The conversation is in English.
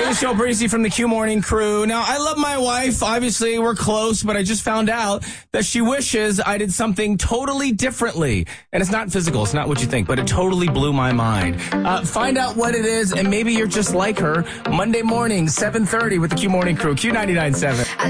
Hey, Show Breezy from the Q Morning Crew. Now, I love my wife. Obviously, we're close, but I just found out that she wishes I did something totally differently. And it's not physical. It's not what you think, but it totally blew my mind. Find out what it is, and maybe you're just like her. Monday morning, 7:30 with the Q Morning Crew, Q99.7.